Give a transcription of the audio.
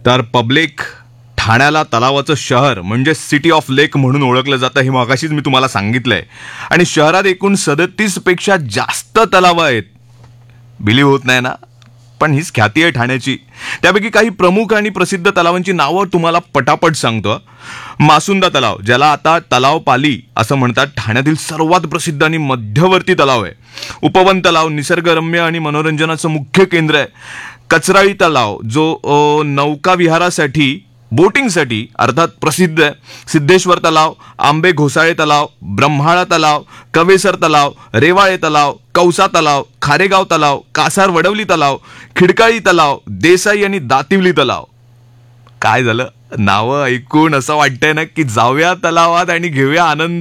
तर पब्लिक, ठाण्याला तलावाचं शहर म्हणजे सिटी ऑफ लेक म्हणून ओळखलं जातं हे मगाशीच मी तुम्हाला सांगितलंय. आणि शहरात एकूण 37 पेक्षा जास्त तलाव आहेत. बिलीव्ह होत नाही ना, पण हीच ख्याती आहे ठाण्याची. त्यापैकी काही प्रमुख आणि प्रसिद्ध तलावांची नावं तुम्हाला पटापट सांगतो. मासुंदा तलाव, ज्याला आता तलाव पाली असं म्हणतात, ठाण्यातील सर्वात प्रसिद्ध आणि मध्यवर्ती तलाव आहे. उपवन तलाव निसर्गरम्य आणि मनोरंजनाचं मुख्य केंद्र आहे. कचराळी तलाव जो नौका विहारासाठी, बोटिंगसाठी अर्थात प्रसिद्ध आहे. सिद्धेश्वर तलाव, आंबे घोसाळे तलाव, ब्रह्माळा तलाव, कवेसर तलाव, रेवाळे तलाव, कौसा तलाव, खारेगाव तलाव, कासार वडवली तलाव, खिडकाळी तलाव, देसाई आणि दातिवली तलाव. काय झालं, नावं ऐकून असं वाटतंय ना की जाऊया तलावात आणि घेऊया आनंद.